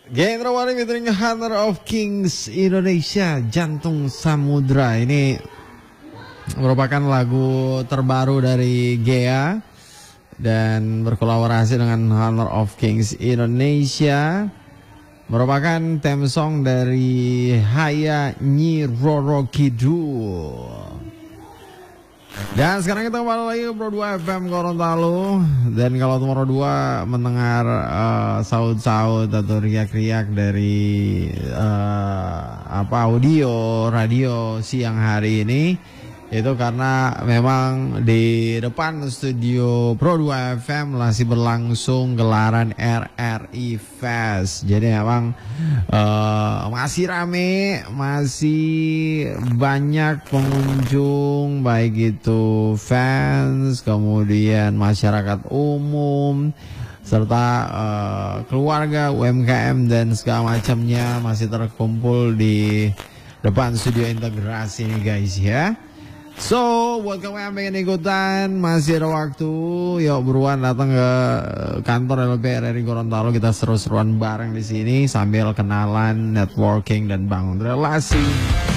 Genre Wari featuring Hunter of Kings Indonesia, Jantung Samudra. Ini merupakan lagu terbaru dari Gea dan berkolaborasi dengan Hunter of Kings Indonesia. Merupakan theme song dari Haya Nyi Roro Kidul. Dan sekarang kita kembali lagi ke Pro 2 FM Gorontalo. Dan kalau Pro 2 mendengar saut-saut atau riak-riak dari audio radio siang hari ini, itu karena memang di depan studio Pro 2 FM masih berlangsung gelaran RRI Fest. Jadi memang masih rame, masih banyak pengunjung, baik itu fans, kemudian masyarakat umum, serta keluarga, UMKM dan segala macamnya masih terkumpul di depan studio integrasi ini guys ya. So, buat kamu yang pengen ikutan, masih ada waktu. Yuk buruan datang ke kantor LPRRI Gorontalo. Kita seru-seruan bareng di sini sambil kenalan, networking dan bangun relasi.